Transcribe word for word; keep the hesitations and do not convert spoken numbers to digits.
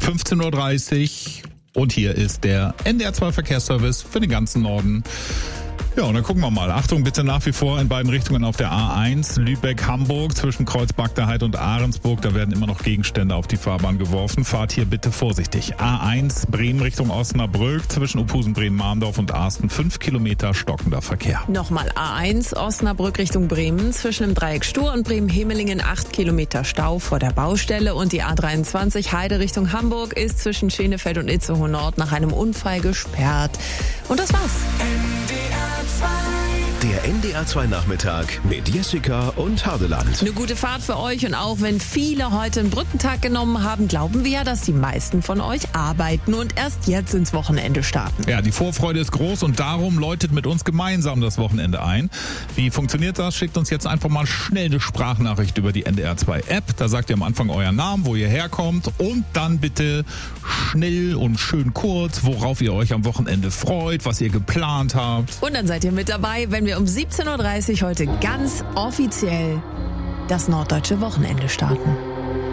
fünfzehn Uhr dreißig und hier ist der N D R zwei Verkehrsservice für den ganzen Norden. Ja, und dann gucken wir mal. Achtung, bitte nach wie vor in beiden Richtungen auf der A eins, Lübeck-Hamburg, zwischen Kreuz-Bagderheid und Ahrensburg. Da werden immer noch Gegenstände auf die Fahrbahn geworfen. Fahrt hier bitte vorsichtig. A eins, Bremen Richtung Osnabrück, zwischen Uphusen, Bremen-Marndorf und Arsten. Fünf Kilometer stockender Verkehr. Nochmal A eins, Osnabrück Richtung Bremen, zwischen dem Dreieck Stur und Bremen-Hemelingen. Acht Kilometer Stau vor der Baustelle. Und die A dreiundzwanzig, Heide Richtung Hamburg, ist zwischen Schenefeld und Itzehoe Nord nach einem Unfall gesperrt. Und das war's. Der N D R zwei Nachmittag mit Jessica und Hardeland. Eine gute Fahrt für euch, und auch wenn viele heute einen Brückentag genommen haben, glauben wir ja, dass die meisten von euch arbeiten und erst jetzt ins Wochenende starten. Ja, die Vorfreude ist groß und darum läutet mit uns gemeinsam das Wochenende ein. Wie funktioniert das? Schickt uns jetzt einfach mal schnell eine Sprachnachricht über die N D R zwei App. Da sagt ihr am Anfang euren Namen, wo ihr herkommt, und dann bitte schnell und schön kurz, worauf ihr euch am Wochenende freut, was ihr geplant habt. Und dann seid ihr mit dabei, wenn wir um siebzehn Uhr dreißig heute ganz offiziell das norddeutsche Wochenende starten.